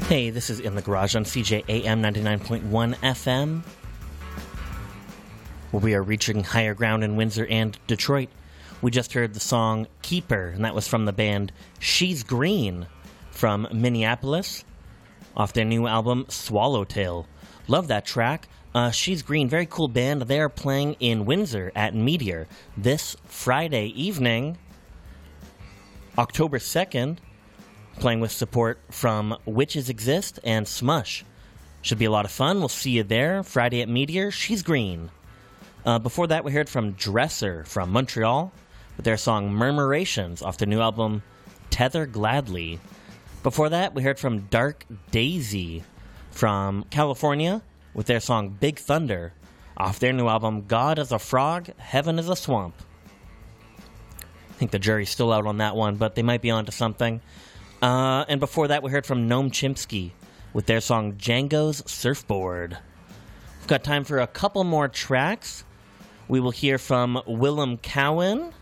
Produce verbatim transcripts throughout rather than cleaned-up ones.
Hey, this is In the Garage on C J A M ninety-nine point one F M, where we are reaching higher ground in Windsor and Detroit. We just heard the song Keeper, and that was from the band She's Green from Minneapolis, off their new album Swallowtail. Love that track. Uh, She's Green, very cool band. They are playing in Windsor at Meteor this Friday evening, October second. Playing with support from Witches Exist and Smush. Should be a lot of fun. We'll see you there. Friday at Meteor. She's Green. Uh, before that, we heard from Dresser from Montreal with their song Murmurations off their new album Tether Gladly. Before that, we heard from Dark Daisy from California with their song Big Thunder off their new album God is a Frog, Heaven is a Swamp. I think the jury's still out on that one, but they might be onto something. Uh, and before that, we heard from Noam Chomsky with their song Django's Surfboard. We've got time for a couple more tracks. We will hear from Willem Cowan,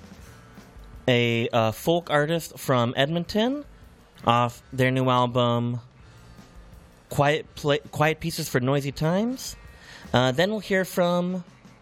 a uh, folk artist from Edmonton, off their new album Quiet Pla- Quiet Pieces for Noisy Times. Uh, then we'll hear from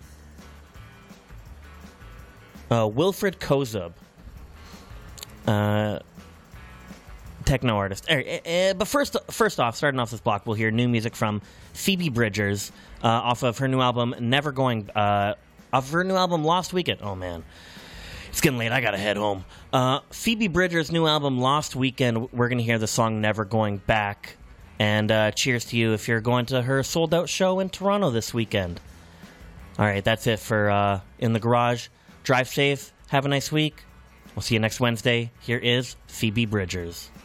uh, Wilfred Kozub. Uh... Techno artist. Uh, uh, but first first off, starting off this block, we'll hear new music from Phoebe Bridgers uh, off of her new album, Never Going... Uh, off of her new album, Lost Weekend. Oh, man. It's getting late. I gotta head home. Uh, Phoebe Bridgers' new album, Lost Weekend. We're going to hear the song Never Going Back. And uh, cheers to you if you're going to her sold-out show in Toronto this weekend. All right, that's it for uh, In the Garage. Drive safe. Have a nice week. We'll see you next Wednesday. Here is Phoebe Bridgers.